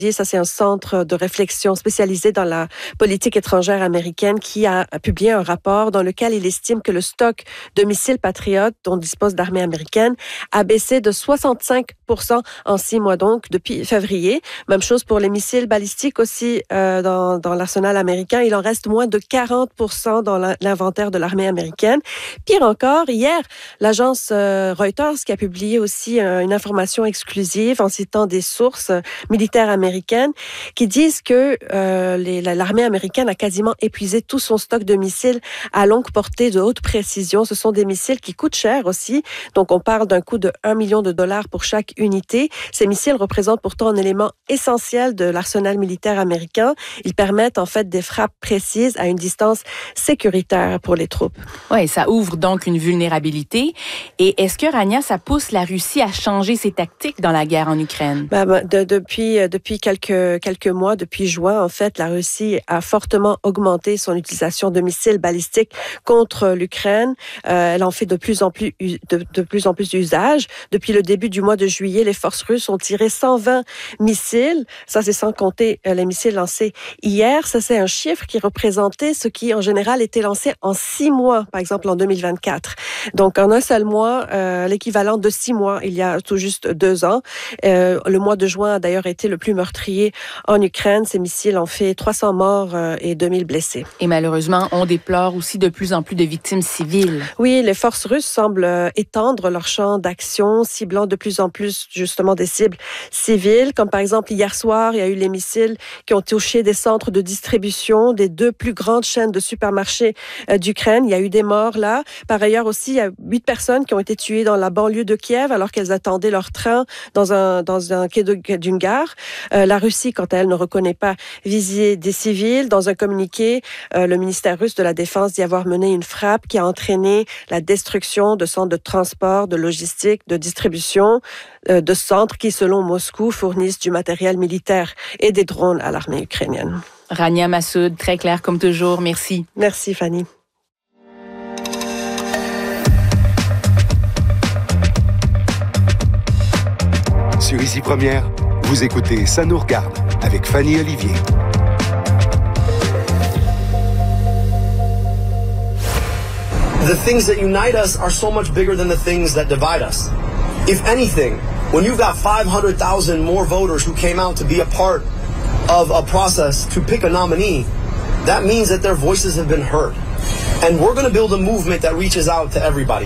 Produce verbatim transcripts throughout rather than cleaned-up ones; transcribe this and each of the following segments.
Ça, c'est un centre de réflexion spécialisé dans la politique étrangère américaine qui a publié un rapport dans lequel il estime que le stock de missiles Patriot dont dispose l'armée américaine a baissé de soixante-cinq pour cent en six mois, donc depuis février. Même chose pour les missiles balistiques aussi euh, dans, dans l'arsenal américain. Il en reste moins de quarante pour cent dans l'inventaire de l'armée américaine. Pire encore, hier, l'agence euh, Reuters qui a publié aussi euh, une information exclusive en citant des sources euh, militaires américaines américaines qui disent que euh, les, l'armée américaine a quasiment épuisé tout son stock de missiles à longue portée de haute précision. Ce sont des missiles qui coûtent cher aussi. Donc, on parle d'un coût de un million de dollars pour chaque unité. Ces missiles représentent pourtant un élément essentiel de l'arsenal militaire américain. Ils permettent en fait des frappes précises à une distance sécuritaire pour les troupes. Oui, ça ouvre donc une vulnérabilité. Et est-ce que, Rania, ça pousse la Russie à changer ses tactiques dans la guerre en Ukraine? Ben, de, depuis, depuis quelques, quelques mois, depuis juin, en fait, la Russie a fortement augmenté son utilisation de missiles balistiques contre l'Ukraine. Euh, elle en fait de plus en plus, de, de plus en plus d'usage. Depuis le début du mois de juillet, les forces russes ont tiré cent vingt missiles. Ça, c'est sans compter euh, les missiles lancés hier. Ça, c'est un chiffre qui représentait ce qui, en général, était lancé en six mois, par exemple en deux mille vingt-quatre. Donc, en un seul mois, euh, l'équivalent de six mois, il y a tout juste deux ans. Euh, le mois de juin a d'ailleurs été le plus meurtrier en Ukraine. Ces missiles ont fait trois cents morts euh, et deux mille blessés. Et malheureusement, on déplore aussi de plus en plus de victimes civiles. Oui, les forces russes semblent euh, étendre leur champ d'action, ciblant de plus en plus justement des cibles civiles. Comme par exemple, hier soir, il y a eu les missiles qui ont touché des centres de distribution des deux plus grandes chaînes de supermarchés euh, d'Ukraine. Il y a eu des morts là. Par ailleurs aussi, il y a huit personnes qui ont été tuées dans la banlieue de Kiev alors qu'elles attendaient leur train dans un, dans un quai de, d'une gare. Euh, la Russie, quant à elle, ne reconnaît pas viser des civils. Dans un communiqué, euh, le ministère russe de la Défense dit avoir mené une frappe qui a entraîné la destruction de centres de transport, de logistique, de distribution, euh, de centres qui, selon Moscou, fournissent du matériel militaire et des drones à l'armée ukrainienne. Rania Massoud, très clair comme toujours. Merci. Merci, Fanny. Sur Ici Première, vous écoutez Ça nous regarde avec Fanny Olivier. The things that unite us are so much bigger than the things that divide us. If anything, when you've got five hundred thousand more voters who came out to be a part of a process to pick a nominee, that means that their voices have been heard. And we're going to build a movement that reaches out to everybody.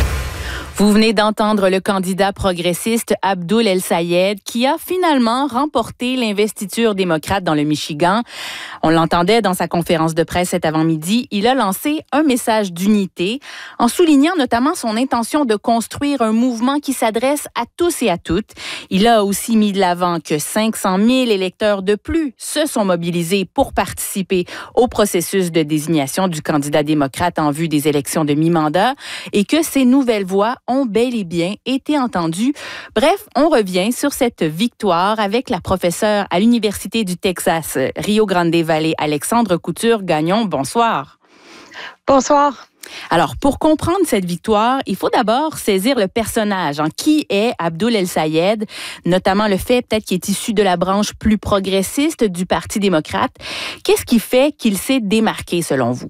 Vous venez d'entendre le candidat progressiste Abdoul El-Sayed qui a finalement remporté l'investiture démocrate dans le Michigan. On l'entendait dans sa conférence de presse cet avant-midi. Il a lancé un message d'unité en soulignant notamment son intention de construire un mouvement qui s'adresse à tous et à toutes. Il a aussi mis de l'avant que cinq cent mille électeurs de plus se sont mobilisés pour participer au processus de désignation du candidat démocrate en vue des élections de mi-mandat et que ces nouvelles voix ont bel et bien été entendues. Bref, on revient sur cette victoire avec la professeure à l'Université du Texas, Rio Grande Valley, Alexandre Couture-Gagnon. Bonsoir. Bonsoir. Alors, pour comprendre cette victoire, il faut d'abord saisir le personnage. Hein. Qui est Abdoul El-Sayed? Notamment le fait peut-être qu'il est issu de la branche plus progressiste du Parti démocrate. Qu'est-ce qui fait qu'il s'est démarqué, selon vous?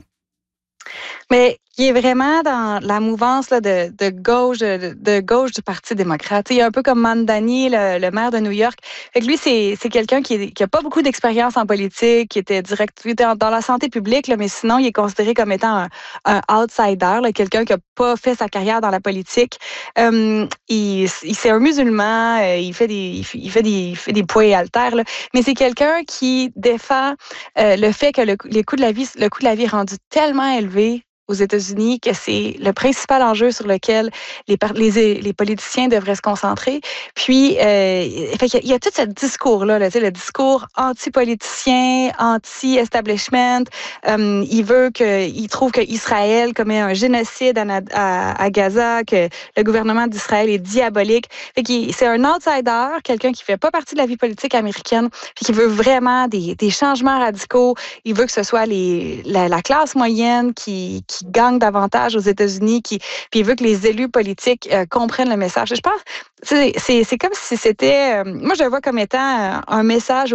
Mais il est vraiment dans la mouvance là, de, de gauche de, de gauche du Parti démocrate. Il est un peu comme Mamdani, le, le maire de New York. Fait que lui, c'est, c'est quelqu'un qui n'a pas beaucoup d'expérience en politique, qui était direct qui était dans la santé publique, là, mais sinon, il est considéré comme étant un, un outsider, là, quelqu'un qui n'a pas fait sa carrière dans la politique. Um, il, il, c'est un musulman, euh, il fait des, il fait des, il fait des poids et haltères, là, mais c'est quelqu'un qui défend euh, le fait que le, les coûts de la vie, le coût de la vie est rendu tellement élevé aux États-Unis, que c'est le principal enjeu sur lequel les, les, les politiciens devraient se concentrer. Puis, euh, fait qu'il y a, il y a tout ce discours-là, là, tu sais, le discours anti-politicien, anti-establishment. Um, il veut que, il trouve qu'Israël commet un génocide à, à, à Gaza, que le gouvernement d'Israël est diabolique. Fait qu'il, c'est un outsider, quelqu'un qui fait pas partie de la vie politique américaine, puis qui veut vraiment des, des changements radicaux. Il veut que ce soit les, la, la classe moyenne qui, qui qui gagne davantage aux États-Unis, qui puis il veut que les élus politiques euh, comprennent le message. Je pense c'est c'est c'est comme si c'était euh, moi je le vois comme étant euh, un message